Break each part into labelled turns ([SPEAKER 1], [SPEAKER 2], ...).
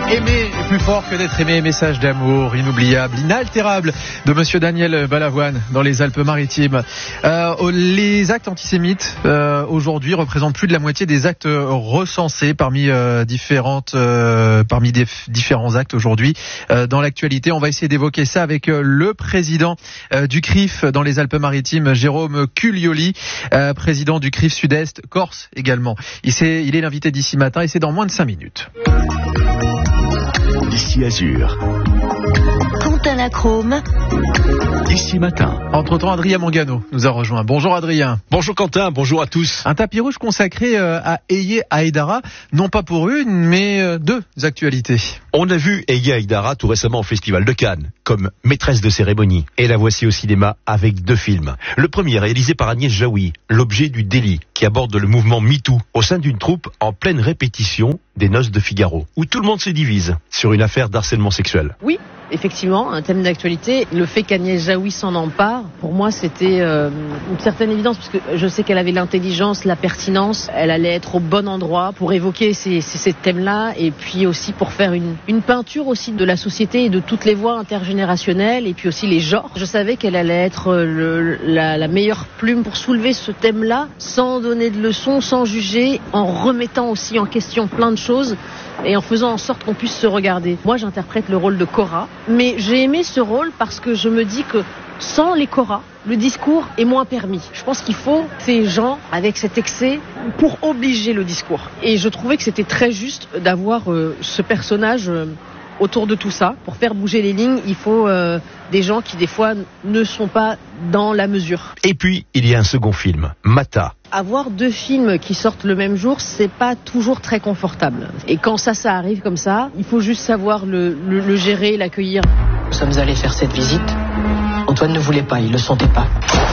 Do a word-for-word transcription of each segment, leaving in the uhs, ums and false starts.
[SPEAKER 1] Aimer est plus fort que d'être aimé. Message d'amour inoubliable, inaltérable de Monsieur Daniel Balavoine dans les Alpes-Maritimes. Euh, les actes antisémites euh, aujourd'hui représentent plus de la moitié des actes recensés parmi euh, différentes, euh, parmi des f- différents actes aujourd'hui euh, dans l'actualité. On va essayer d'évoquer ça avec euh, le président euh, du C R I F dans les Alpes-Maritimes, Jérôme Cuglioli, euh, président du C R I F Sud-Est, Corse également. Il, s'est, il est l'invité d'ici matin et c'est dans moins de cinq minutes.
[SPEAKER 2] Ici Azur.
[SPEAKER 3] Quentin Lacrome.
[SPEAKER 2] Ici Matin.
[SPEAKER 1] Entre-temps, Adrien Mangano nous a rejoint. Bonjour Adrien.
[SPEAKER 4] Bonjour Quentin, bonjour à tous.
[SPEAKER 1] Un tapis rouge consacré à Eye Haïdara, non pas pour une, mais deux actualités.
[SPEAKER 4] On a vu Eye Haïdara tout récemment au Festival de Cannes, comme maîtresse de cérémonie. Et la voici au cinéma avec deux films. Le premier, réalisé par Agnès Jaoui, L'objet du délit, qui aborde le mouvement MeToo, au sein d'une troupe en pleine répétition des Noces de Figaro, où tout le monde se divise sur une affaire d'harcèlement sexuel.
[SPEAKER 5] Oui, effectivement, un thème d'actualité. Le fait qu'Agnès Jaoui s'en empare, pour moi, c'était euh, une certaine évidence, parce que je sais qu'elle avait l'intelligence, la pertinence, elle allait être au bon endroit pour évoquer ces, ces, ces thèmes-là, et puis aussi pour faire une, une peinture aussi de la société et de toutes les voies intergénérationnelles, et puis aussi les genres. Je savais qu'elle allait être le, la, la meilleure plume pour soulever ce thème-là, sans donner de leçons, sans juger, en remettant aussi en question plein de choses, et en faisant en sorte qu'on puisse se regarder. Moi, j'interprète le rôle de Cora, mais j'ai aimé ce rôle parce que je me dis que sans les Cora, le discours est moins permis. Je pense qu'il faut ces gens avec cet excès pour obliger le discours. Et je trouvais que c'était très juste d'avoir euh, ce personnage euh, autour de tout ça. Pour faire bouger les lignes, il faut euh, des gens qui, des fois, ne sont pas dans la mesure.
[SPEAKER 4] Et puis, il y a un second film, Mata.
[SPEAKER 5] Avoir deux films qui sortent le même jour, c'est pas toujours très confortable. Et quand ça, ça arrive comme ça, il faut juste savoir le, le, le gérer, l'accueillir.
[SPEAKER 6] Nous sommes allés faire cette visite. Antoine ne voulait pas, il le sentait pas.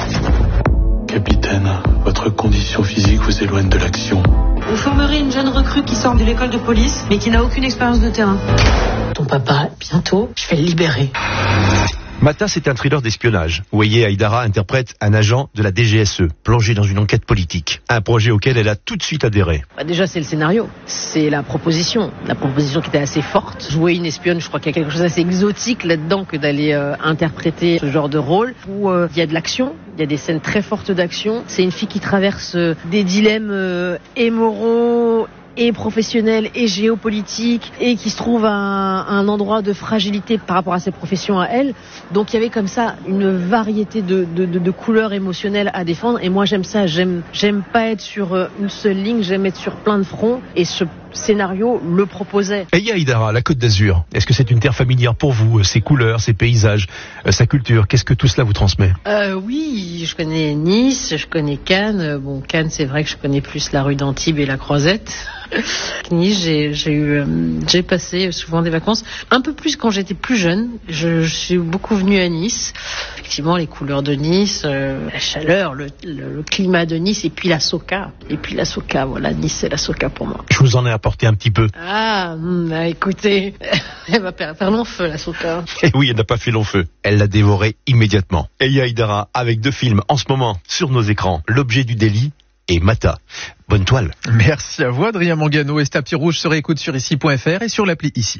[SPEAKER 7] Capitaine, votre condition physique vous éloigne de l'action.
[SPEAKER 8] Vous formerez une jeune recrue qui sort de l'école de police, mais qui n'a aucune expérience de terrain.
[SPEAKER 6] Ton papa, bientôt, je vais le libérer.
[SPEAKER 4] Mata, c'est un thriller d'espionnage, où Eye Haïdara interprète un agent de la D G S E, plongé dans une enquête politique. Un projet auquel elle a tout de suite adhéré.
[SPEAKER 5] Bah déjà, c'est le scénario, c'est la proposition. La proposition qui était assez forte. Jouer une espionne, je crois qu'il y a quelque chose d'assez exotique là-dedans que d'aller euh, interpréter ce genre de rôle, où euh, il y a de l'action, il y a des scènes très fortes d'action. C'est une fille qui traverse euh, des dilemmes euh, et moraux, et professionnelle et géopolitique, et qui se trouve à un, un endroit de fragilité par rapport à ses professions à elle. Donc il y avait comme ça une variété de, de, de, de couleurs émotionnelles à défendre, et moi j'aime ça, j'aime, j'aime pas être sur une seule ligne, j'aime être sur plein de fronts, et ce scénario le proposait.
[SPEAKER 4] Eye Haïdara, la Côte d'Azur, est-ce que c'est une terre familière pour vous, ses couleurs, ses paysages, sa culture? Qu'est-ce que tout cela vous transmet?
[SPEAKER 5] euh, Oui, je connais Nice, je connais Cannes. Bon, Cannes, c'est vrai que je connais plus la rue d'Antibes et la Croisette. Nice, j'ai, j'ai eu, euh, j'ai passé souvent des vacances, un peu plus quand j'étais plus jeune. Je, je suis beaucoup venue à Nice. Effectivement, les couleurs de Nice, euh, la chaleur, le, le, le climat de Nice, et puis la soca. Et puis la soca, voilà, Nice, c'est la soca pour moi.
[SPEAKER 4] Je vous en ai apporté un petit peu.
[SPEAKER 5] Ah, bah, écoutez, elle va faire long feu, la soca.
[SPEAKER 4] Et oui, elle n'a pas fait long feu. Elle l'a dévoré immédiatement. Eye Haïdara, avec deux films en ce moment sur nos écrans, L'objet du délit et Mata. Bonne toile.
[SPEAKER 1] Merci à vous Adrien Mangano, et ce tapis rouge se réécoute sur ici point f r et sur l'appli Ici.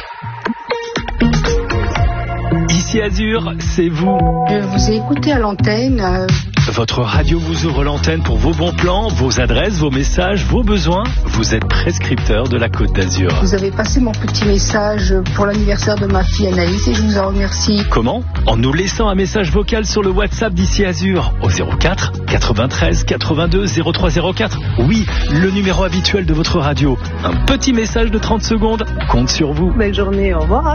[SPEAKER 2] Ici Azur, c'est vous.
[SPEAKER 9] Je vous ai écouté à l'antenne. Euh...
[SPEAKER 2] Votre radio vous ouvre l'antenne pour vos bons plans, vos adresses, vos messages, vos besoins. Vous êtes prescripteur de la Côte d'Azur.
[SPEAKER 9] Vous avez passé mon petit message pour l'anniversaire de ma fille Anaïs, et je vous en remercie.
[SPEAKER 2] Comment? En nous laissant un message vocal sur le WhatsApp d'Ici Azur au zéro quatre quatre-vingt-treize quatre-vingt-deux zéro trois zéro quatre. Oui, le numéro habituel de votre radio. Un petit message de trente secondes compte sur vous.
[SPEAKER 5] Belle journée, au revoir.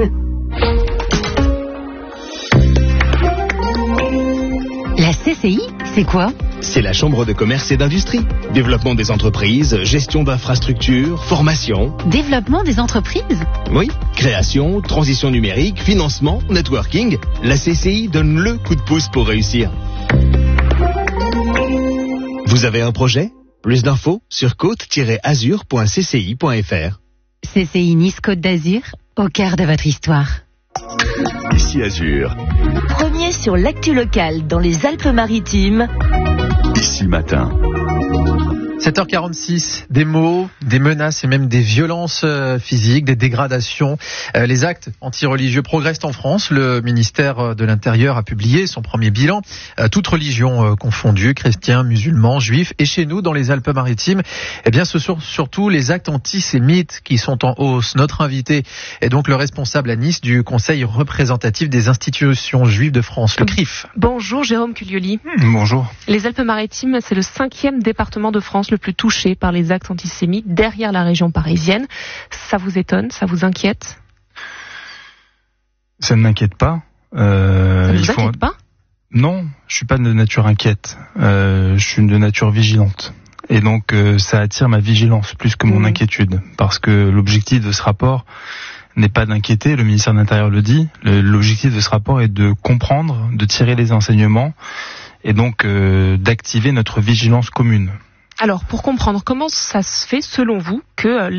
[SPEAKER 3] La C C I, c'est quoi?
[SPEAKER 10] C'est la Chambre de commerce et d'industrie. Développement des entreprises, gestion d'infrastructures, formation.
[SPEAKER 3] Développement des entreprises?
[SPEAKER 10] Oui. Création, transition numérique, financement, networking. La C C I donne le coup de pouce pour réussir. Vous avez un projet? Plus d'infos sur côte tiret azur point c c i point f r.
[SPEAKER 3] C C I Nice Côte d'Azur, au cœur de votre histoire.
[SPEAKER 2] Ici Azur.
[SPEAKER 3] Premier sur l'actu locale dans les Alpes-Maritimes.
[SPEAKER 2] Ici Matin.
[SPEAKER 1] sept heures quarante-six, des mots, des menaces et même des violences physiques, des dégradations. Les actes antireligieux progressent en France. Le ministère de l'Intérieur a publié son premier bilan, toutes religions confondues, chrétiens, musulmans, juifs. Et chez nous, dans les Alpes-Maritimes, eh bien, ce sont surtout les actes antisémites qui sont en hausse. Notre invité est donc le responsable à Nice du Conseil représentatif des institutions juives de France, le C R I F.
[SPEAKER 11] Bonjour Jérôme Culioli.
[SPEAKER 12] Bonjour.
[SPEAKER 11] Les Alpes-Maritimes, c'est le cinquième département de France le plus touché par les actes antisémites, derrière la région parisienne. Ça vous étonne? Ça vous inquiète?
[SPEAKER 12] Ça ne m'inquiète pas. Euh,
[SPEAKER 11] ça ne vous
[SPEAKER 12] il faut...
[SPEAKER 11] inquiète pas?
[SPEAKER 12] Non, je suis pas de nature inquiète. Euh, je suis de nature vigilante. Et donc, euh, ça attire ma vigilance plus que mon mmh. inquiétude. Parce que l'objectif de ce rapport n'est pas d'inquiéter, le ministère de l'Intérieur le dit. Le, l'objectif de ce rapport est de comprendre, de tirer les enseignements et donc euh, d'activer notre vigilance commune.
[SPEAKER 11] Alors, pour comprendre, comment ça se fait, selon vous, que